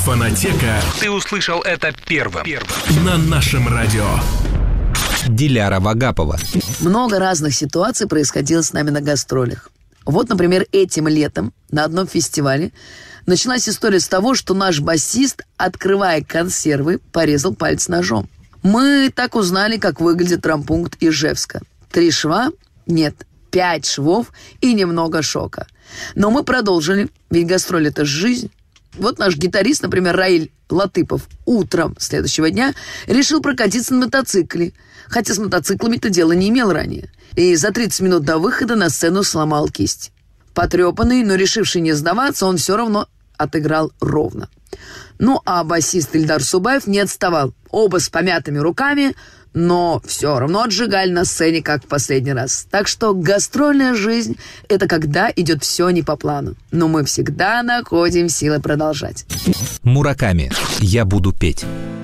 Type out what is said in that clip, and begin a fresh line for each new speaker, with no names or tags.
Фонотека.
Ты услышал это первым.
На нашем радио.
Диляра Вагапова.
Много разных ситуаций происходило с нами на гастролях. Вот, например, этим летом на одном фестивале началась история с того, что наш басист, открывая консервы, порезал палец ножом. Мы так узнали, как выглядит травмпункт Ижевска. 3 шва? Нет, 5 швов и немного шока. Но мы продолжили, ведь гастроль — это жизнь. Вот наш гитарист, например, Раиль Латыпов, утром следующего дня решил прокатиться на мотоцикле, хотя с мотоциклами-то дело не имел ранее. И за 30 минут до выхода на сцену сломал кисть. Потрепанный, но решивший не сдаваться, он все равно отыграл ровно. Ну, а басист Ильдар Субаев не отставал. Оба с помятыми руками, но все равно отжигали на сцене, как в последний раз. Так что гастрольная жизнь — это когда идет все не по плану. Но мы всегда находим силы продолжать.
Мураками. Я буду петь.